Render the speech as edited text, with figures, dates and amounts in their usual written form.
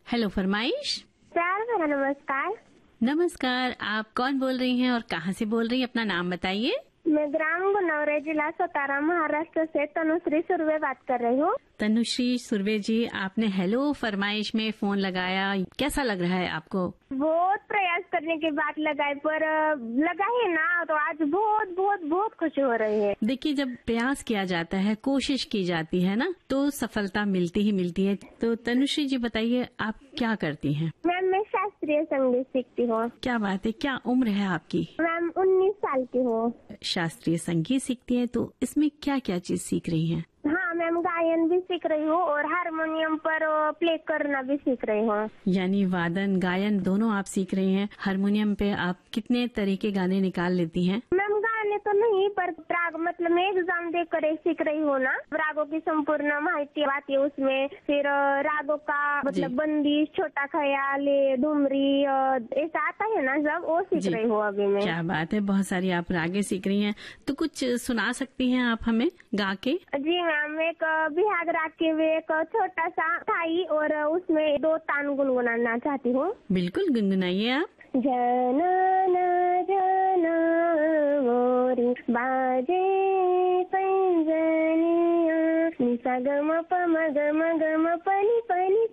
Hello फरमाइश। Sir मेरा नमस्कार। नमस्कार, आप कौन बोल रही हैं और कहाँ से बोल रही हैं? अपना नाम बताइए। मैं ग्राम गुनौरे, जिला सातारा, महाराष्ट्र से तनुश्री सुर्वे बात कर रही हूँ। तनुश्री सुर्वे जी, आपने हेलो फरमाइश में फोन लगाया, कैसा लग रहा है आपको? बहुत प्रयास करने के बाद लगाए, पर लगा है ना, तो आज बहुत बहुत बहुत खुशी हो रही है। देखिए, जब प्रयास किया जाता है, कोशिश की जाती है ना, तो सफलता मिलती ही मिलती है। तो तनुश्री जी बताइए, आप क्या करती हैं? मैम मैं शास्त्रीय संगीत सीखती हूँ। क्या बात है, क्या उम्र है आपकी? मैम 19 साल की हूँ। शास्त्रीय संगीत सीखती हैं, तो इसमें क्या क्या चीज सीख रही हैं? हाँ मैम, गायन भी सीख रही हूँ और हारमोनियम पर प्ले करना भी सीख रही हूँ। यानी वादन गायन दोनों आप सीख रही हैं। हारमोनियम पे आप कितने तरह के गाने निकाल लेती हैं? मैम गाने तो नहीं, पर राग मतलब मैं एग्जाम देकर सीख रही हूँ ना, रागों की संपूर्ण माहिती आती है उसमें। फिर रागों का मतलब बंदिश, छोटा ख्याल, ठुमरी, ऐसा आता है ना, सब वो सीख रही हूँ अभी मैं। क्या बात है, बहुत सारी आप रागें सीख रही हैं। तो कुछ सुना सकती हैं आप हमें गा के? जी मैम, एक बिहाग राग के में एक छोटा सा थाई और उसमें 2 तान गुनगुनाना चाहती हूँ। बिल्कुल, गुनगुनाइए आप। जाना जाना मोरी बाजे पैंजनिया, निसा ग म प म ग म ग म प नि